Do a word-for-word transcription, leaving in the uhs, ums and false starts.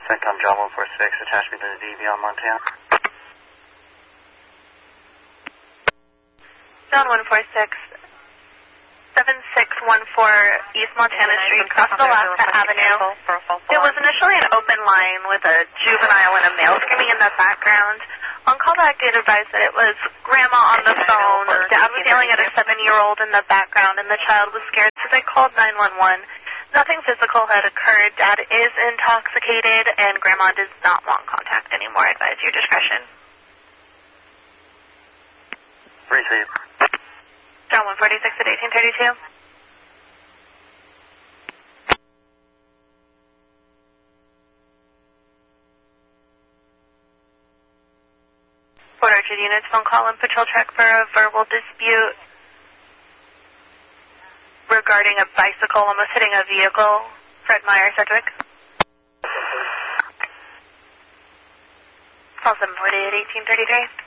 CENTCOM John one four six, attach me to the D V on Montana. John one four six, seven six one four East Montana Street, across Alaska Avenue. It was initially an open line with a juvenile and a male screaming in the background. On callback, it advised that it was Grandma on the phone. Dad was yelling at a seven-year-old in the background, and the child was scared, so they called nine one one. Nothing physical had occurred. Dad is intoxicated, and Grandma does not want contact anymore. Advise your discretion. Receive. John one forty-six at eighteen thirty-two. Port Orchard units, phone call and patrol track for a verbal dispute regarding a bicycle almost hitting a vehicle. Fred Meyer, Sedgwick. Call seven forty at eighteen thirty-three.